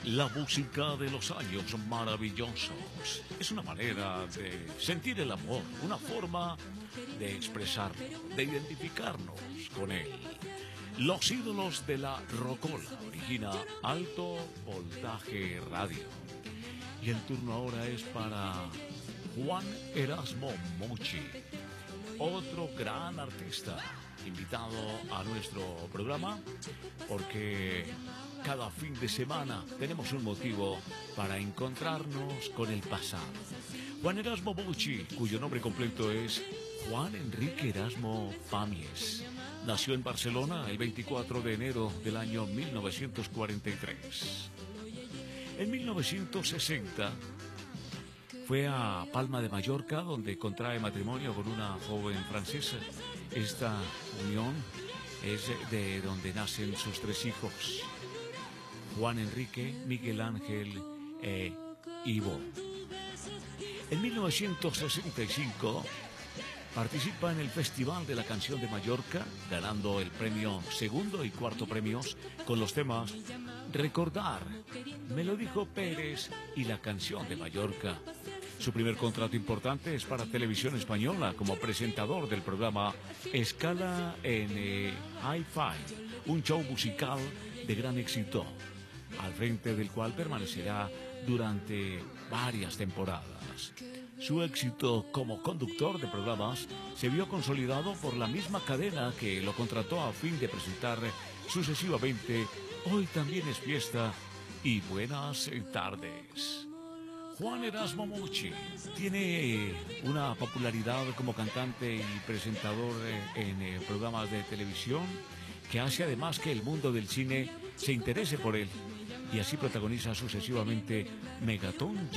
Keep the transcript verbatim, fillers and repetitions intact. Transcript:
La música de los años maravillosos es una manera de sentir el amor, una forma de expresarlo, de identificarnos con él. Los ídolos de la rocola origina Alto Voltaje Radio. Y el turno ahora es para Juan Erasmo Mochi, otro gran artista invitado a nuestro programa, porque cada fin de semana tenemos un motivo para encontrarnos con el pasado. Juan Erasmo Mochi, cuyo nombre completo es Juan Enrique Erasmo Pàmies, nació en Barcelona el veinticuatro de enero del año mil novecientos cuarenta y tres. En mil novecientos sesenta fue a Palma de Mallorca, donde contrae matrimonio con una joven francesa. Esta unión es de donde nacen sus tres hijos, Juan Enrique, Miguel Ángel e Ivo. En mil novecientos sesenta y cinco participa en el Festival de la Canción de Mallorca, ganando el premio segundo y cuarto premios con los temas Recordar, Me lo dijo Pérez y La Canción de Mallorca. Su primer contrato importante es para Televisión Española como presentador del programa Escala en eh, Hi-Fi, un show musical de gran éxito, al frente del cual permanecerá durante varias temporadas. Su éxito como conductor de programas se vio consolidado por la misma cadena que lo contrató a fin de presentar sucesivamente Hoy también es fiesta y Buenas tardes. Juan Erasmo Mochi tiene una popularidad como cantante y presentador en programas de televisión que hace además que el mundo del cine se interese por él, y así protagoniza sucesivamente Megatón,